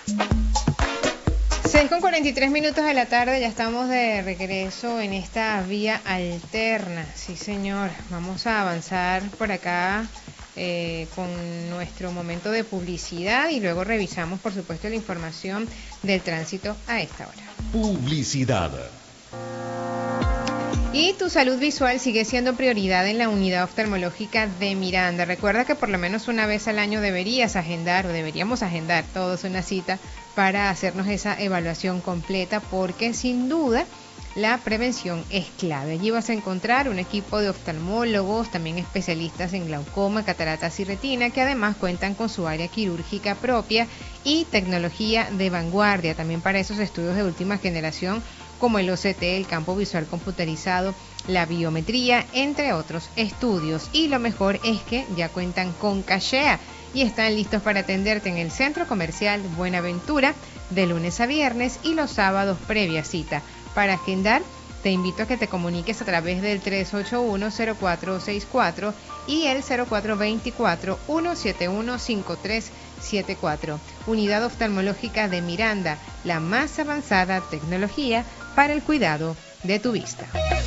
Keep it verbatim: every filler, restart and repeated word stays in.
seis con cuarenta y tres minutos de la tarde, ya estamos de regreso en esta vía alterna. Sí, señor, vamos a avanzar por acá eh, con nuestro momento de publicidad y luego revisamos, por supuesto, la información del tránsito a esta hora. Publicidad. Y tu salud visual sigue siendo prioridad en la unidad oftalmológica de Miranda. Recuerda que por lo menos una vez al año deberías agendar o deberíamos agendar todos una cita para hacernos esa evaluación completa, porque sin duda la prevención es clave. Allí vas a encontrar un equipo de oftalmólogos, también especialistas en glaucoma, cataratas y retina, que además cuentan con su área quirúrgica propia y tecnología de vanguardia, también para esos estudios de última generación como el O C T, el campo visual computarizado, la biometría, entre otros estudios. Y lo mejor es que ya cuentan con cachea y están listos para atenderte en el Centro Comercial Buenaventura de lunes a viernes y los sábados previa cita. Para agendar, te invito a que te comuniques a través del tres ocho uno, cero cuatro seis cuatro y el cero cuatro dos cuatro, uno siete uno, cinco tres siete cuatro. Unidad Oftalmológica de Miranda, la más avanzada tecnología para el cuidado de tu vista.